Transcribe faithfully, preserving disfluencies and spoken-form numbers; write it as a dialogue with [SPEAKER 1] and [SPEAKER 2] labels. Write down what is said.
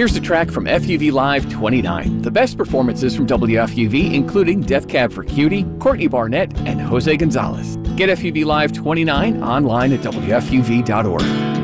[SPEAKER 1] Here's the track from F U V Live twenty-nine. The best performances from W F U V, including Death Cab for Cutie, Courtney Barnett, and Jose Gonzalez. Get F U V Live twenty-nine online at W F U V dot org.